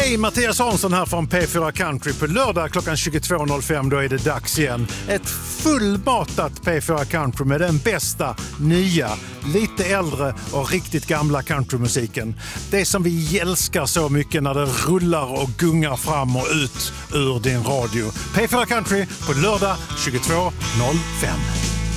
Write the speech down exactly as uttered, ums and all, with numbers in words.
Hej, Mattias Hansson här från P fyra Country. På lördag klockan tjugotvå noll fem då är det dags igen. Ett fullmatat P fyra Country med den bästa, nya, lite äldre och riktigt gamla countrymusiken. Det som vi älskar så mycket när det rullar och gungar fram och ut ur din radio. P fyra Country på lördag tjugotvå noll fem.